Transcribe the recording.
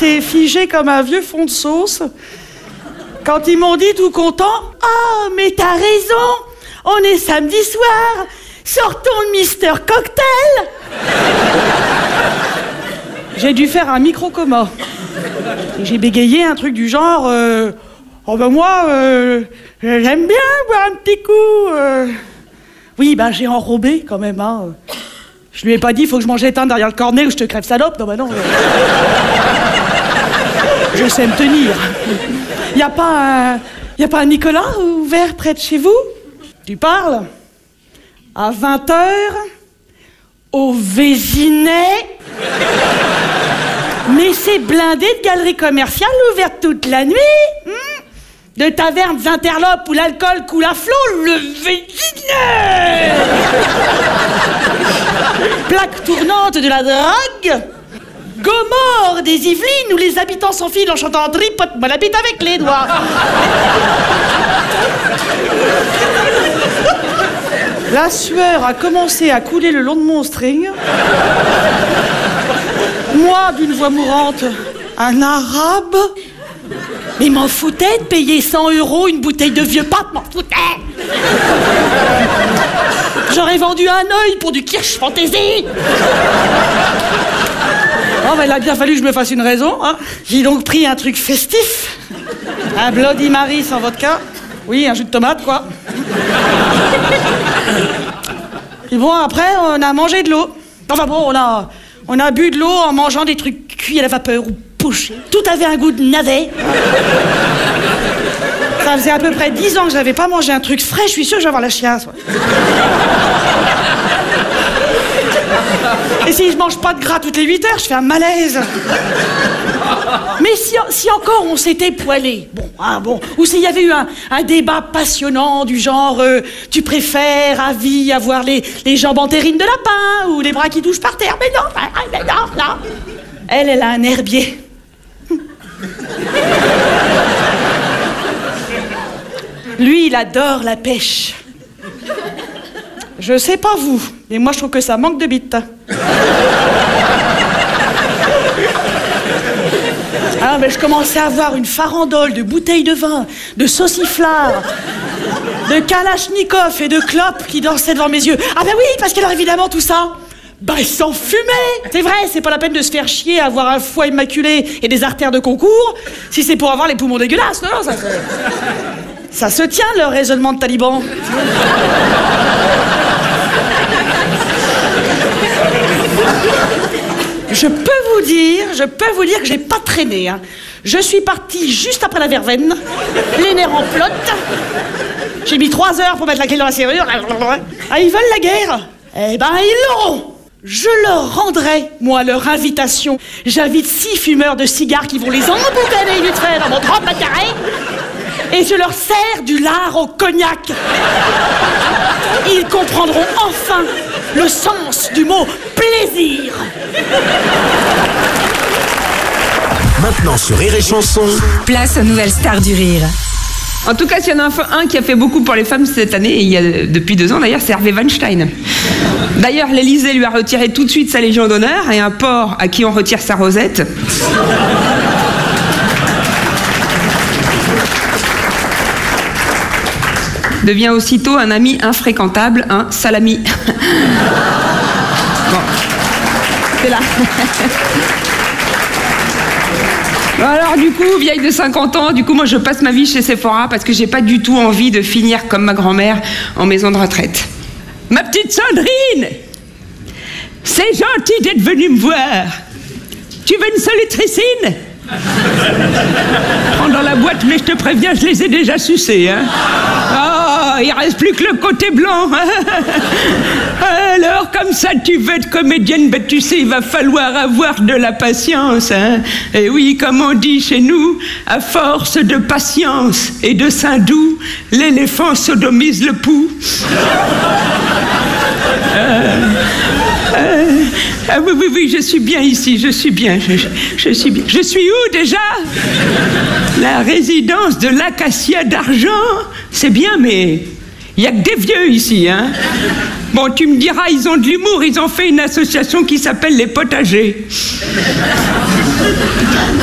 s'est figé comme un vieux fond de sauce. Quand ils m'ont dit tout content, « Oh, mais t'as raison, on est samedi soir, sortons le Mister Cocktail !» J'ai dû faire un micro-coma. J'ai bégayé un truc du genre, oh ben moi, j'aime bien boire un petit coup. Oui, ben j'ai enrobé quand même, hein. Je lui ai pas dit, faut que je mange l'étain derrière le cornet ou je te crève salope. Non, ben non. Je sais me tenir. Y a pas un Nicolas ouvert près de chez vous? Tu parles? À 20h, au Vésinet. Mais c'est blindé de galeries commerciales ouvertes toute la nuit. De tavernes interlopes où l'alcool coule à flot, le Vésinet. Plaque tournante de la drogue. Gomorre des Yvelines où les habitants s'enfilent en chantant tripote moi la bite avec les doigts. La sueur a commencé à couler le long de mon string. Moi, d'une voix mourante, un arabe. Mais m'en foutais de payer 100 € une bouteille de vieux pape, m'en foutais. J'aurais vendu un œil pour du Kirsch Fantasy. Oh, ben, il a bien fallu que je me fasse une raison, hein. J'ai donc pris un truc festif. Un Bloody Mary sans vodka. Oui, un jus de tomate, quoi. Et bon, après, on a mangé de l'eau. Enfin bon, on a bu de l'eau en mangeant des trucs cuits à la vapeur ou pochés. Tout avait un goût de navet. Ça faisait à peu près 10 ans que j'avais pas mangé un truc frais, je suis sûre que je vais avoir la chiasse. Ouais. Et si je mange pas de gras toutes les 8 heures, je fais un malaise. Mais si encore on s'était poilé, bon, ou s'il y avait eu un débat passionnant du genre tu préfères à vie avoir les jambes en terrine de lapin ou les bras qui touchent par terre, mais non. Elle a un herbier. Lui, il adore la pêche. Je sais pas vous, mais moi je trouve que ça manque de bites. Ah, mais je commençais à avoir une farandole de bouteilles de vin, de sauciflard, de kalachnikov et de clopes qui dansaient devant mes yeux. Ah ben oui, parce qu'alors évidemment tout ça, ben sans fumer. C'est vrai, c'est pas la peine de se faire chier à avoir un foie immaculé et des artères de concours si c'est pour avoir les poumons dégueulasses. Non, ça se tient le raisonnement de taliban. Je peux vous dire que j'ai pas traîné, hein. Je suis partie juste après la verveine, les nerfs en flotte. J'ai mis 3 heures pour mettre la clé dans la serrure. Ah, ils veulent la guerre? Eh ben, ils l'auront. Je leur rendrai, moi, leur invitation. J'invite 6 fumeurs de cigares qui vont les emboucaner vite fait dans mon 30 mètres carrés. Et je leur sers du lard au cognac. Ils comprendront enfin le sens du mot plaisir. Maintenant sur Rire et Chanson, place aux nouvelles stars du rire. En tout cas, s'il y en a un qui a fait beaucoup pour les femmes cette année, et il y a depuis 2 ans d'ailleurs, c'est Harvey Weinstein. D'ailleurs, l'Élysée lui a retiré tout de suite sa Légion d'honneur et un porc à qui on retire sa rosette. Devient aussitôt un ami infréquentable, un salami. Bon, c'est là. Alors du coup, vieille de 50 ans, moi je passe ma vie chez Sephora parce que j'ai pas du tout envie de finir comme ma grand-mère en maison de retraite. Ma petite Sandrine, c'est gentil d'être venue me voir. Tu veux une solutricine? Prends dans la boîte, mais je te préviens, je les ai déjà sucés, hein. Oh, il reste plus que le côté blanc. Alors, comme ça, tu veux être comédienne, ben tu sais, il va falloir avoir de la patience, hein. Et oui, comme on dit chez nous, à force de patience et de sein doux, l'éléphant sodomise le pouls. Ah oui, je suis bien ici, je suis bien. Je suis bien. Je suis où déjà? La résidence de l'Acacia d'Argent. C'est bien, mais il n'y a que des vieux ici, hein. Bon, tu me diras, ils ont de l'humour, ils ont fait une association qui s'appelle les potagers.